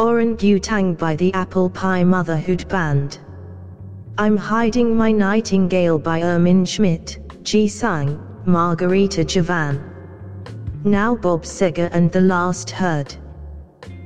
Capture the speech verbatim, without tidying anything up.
Orangutang by the Apple Pie Motherhood Band. I'm Hiding My Nightingale by Ermin Schmidt, Ji Sang, Margarita Javan. Now Bob Seger and the Last Herd.